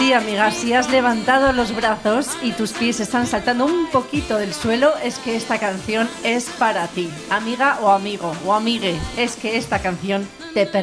sí, amiga, si has levantado los brazos y tus pies están saltando un poquito del suelo, es que esta canción es para ti. Amiga o amigo o amigue, es que esta canción te pertenece.